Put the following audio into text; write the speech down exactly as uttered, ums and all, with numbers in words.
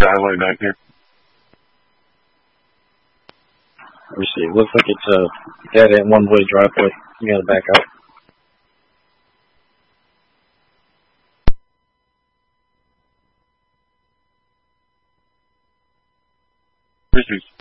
highway back there. Let me see. It looks like it's a dead end one-way driveway. You gotta back up. Pursuit.